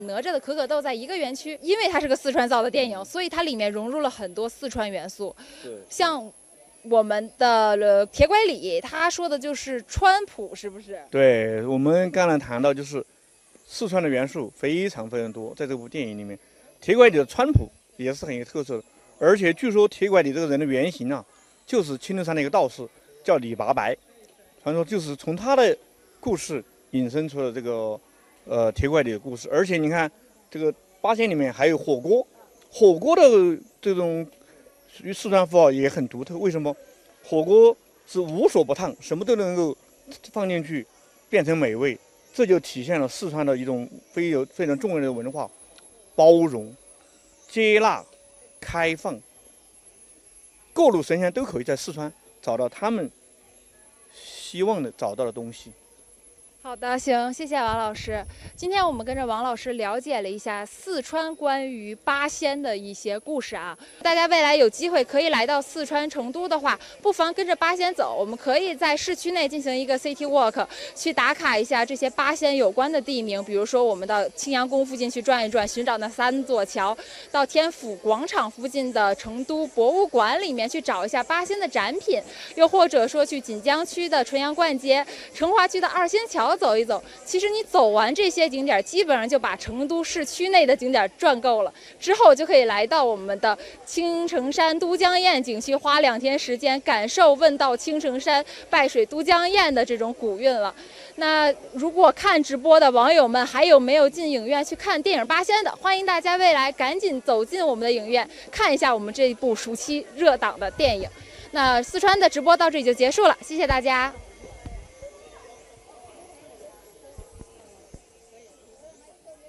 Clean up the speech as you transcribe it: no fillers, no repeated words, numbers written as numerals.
哪吒的可可豆在一个园区，因为它是个四川造的电影，所以它里面融入了很多四川元素。像我们的铁拐李，他说的就是川普，是不是？ 对，我们刚才谈到就是四川的元素非常非常多，在这部电影里面，铁拐李的川普也是很有特色的。而且据说铁拐李这个人的原型啊，就是青城山的一个道士，叫李八白。传说就是从他的故事引申出了这个铁拐李的故事。而且你看这个八仙里面还有火锅，火锅的这种与四川符号也很独特。为什么？火锅是无所不烫，什么都能够放进去变成美味，这就体现了四川的一种非常重要的文化：包容、接纳、开放。各路神仙都可以在四川找到他们希望的找到的东西。 好的，行，谢谢王老师。今天我们跟着王老师了解了一下四川关于八仙的一些故事啊。大家未来有机会可以来到四川成都的话，不妨跟着八仙走。我们可以在市区内进行一个 City Walk， 去打卡一下这些八仙有关的地名。比如说，我们到青羊宫附近去转一转，寻找那3座桥；到天府广场附近的成都博物馆里面去找一下八仙的展品；又或者说去锦江区的纯阳观街、成华区的二仙桥走一走。其实你走完这些景点，基本上就把成都市区内的景点转够了，之后就可以来到我们的青城山都江堰景区，花2天时间感受问道青城山、拜水都江堰的这种古韵了。那如果看直播的网友们还有没有进影院去看电影《八仙》的，欢迎大家未来赶紧走进我们的影院，看一下我们这一部暑期热档的电影。那四川的直播到这里就结束了，谢谢大家。